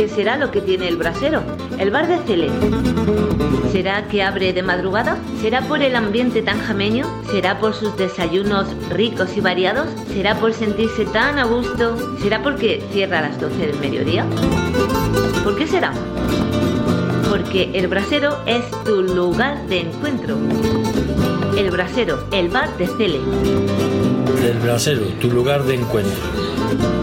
¿Qué será lo que tiene el brasero? El bar de Cele. ¿Será que abre de madrugada? ¿Será por el ambiente tan jameño? ¿Será por sus desayunos ricos y variados? ¿Será por sentirse tan a gusto? ¿Será porque cierra a las 12 del mediodía? ¿Por qué será? Porque el brasero es tu lugar de encuentro. El brasero, el bar de Cele. El brasero, tu lugar de encuentro.